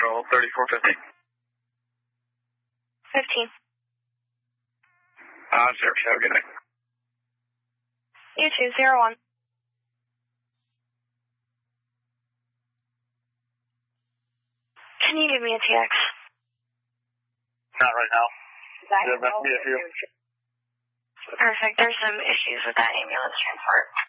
Control 3450. 15. Sir, have a good night. You too, 01. Can you give me a TX? Not right now. There must be a few. Perfect. There's some issues with that ambulance transport.